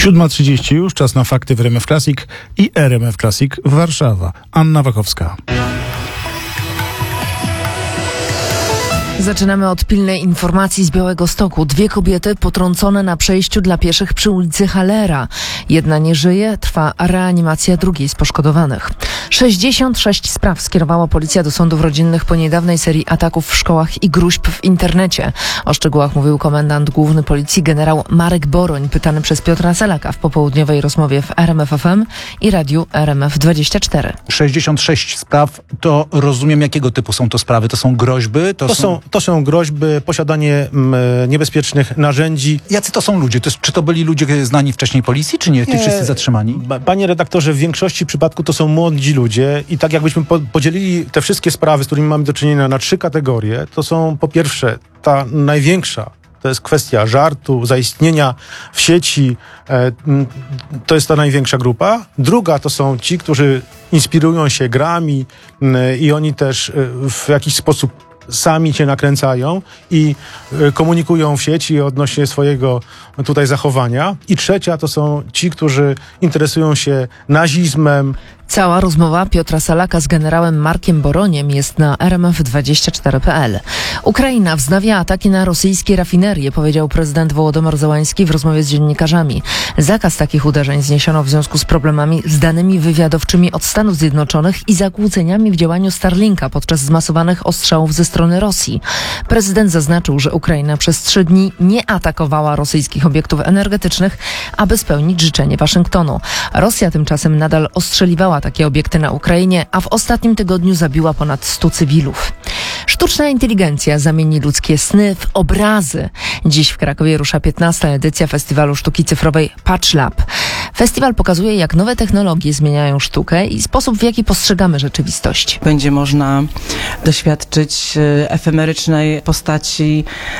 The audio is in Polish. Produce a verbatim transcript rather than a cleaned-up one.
siódma trzydzieści już, czas na fakty w R M F Classic i R M F Classic Warszawa. Anna Wachowska. Zaczynamy od pilnej informacji z Białegostoku. Dwie kobiety potrącone na przejściu dla pieszych przy ulicy Hallera. Jedna nie żyje, trwa reanimacja drugiej z poszkodowanych. sześćdziesiąt sześć spraw skierowała policja do sądów rodzinnych po niedawnej serii ataków w szkołach i gruźb w internecie. O szczegółach mówił komendant główny policji generał Marek Boroń, pytany przez Piotra Selaka w popołudniowej rozmowie w R M F F M i radiu R M F dwadzieścia cztery. sześćdziesiąt sześć spraw, to rozumiem, jakiego typu są to sprawy? To są groźby? To, To są... są, to są groźby, posiadanie m, niebezpiecznych narzędzi. Jacy to są ludzie? To jest, czy to byli ludzie znani wcześniej policji, czy nie? Ci Nie. wszyscy zatrzymani? Ba- Panie redaktorze, w większości przypadków to są młodzi ludzie i tak jakbyśmy po- podzielili te wszystkie sprawy, z którymi mamy do czynienia, na trzy kategorie, to są po pierwsze ta największa, to jest kwestia żartu, zaistnienia w sieci, e, m, to jest ta największa grupa. Druga to są ci, którzy inspirują się grami m, i oni też e, w jakiś sposób sami cię nakręcają i y, komunikują w sieci odnośnie swojego tutaj zachowania. I trzecia to są ci, którzy interesują się nazizmem. Cała rozmowa Piotra Selaka z generałem Markiem Boroniem jest na R M F dwadzieścia cztery kropka p l. Ukraina wznawia ataki na rosyjskie rafinerie, powiedział prezydent Wołodymyr Zełański w rozmowie z dziennikarzami. Zakaz takich uderzeń zniesiono w związku z problemami z danymi wywiadowczymi od Stanów Zjednoczonych i zakłóceniami w działaniu Starlinka podczas zmasowanych ostrzałów ze strony Rosji. Prezydent zaznaczył, że Ukraina przez trzy dni nie atakowała rosyjskich obiektów energetycznych, aby spełnić życzenie Waszyngtonu. Rosja tymczasem nadal ostrzeliwała takie obiekty na Ukrainie, a w ostatnim tygodniu zabiła ponad stu cywilów. Sztuczna inteligencja zamieni ludzkie sny w obrazy. Dziś w Krakowie rusza piętnasta edycja Festiwalu Sztuki Cyfrowej Patch Lab. Festiwal pokazuje, jak nowe technologie zmieniają sztukę i sposób, w jaki postrzegamy rzeczywistość. Będzie można doświadczyć efemerycznej postaci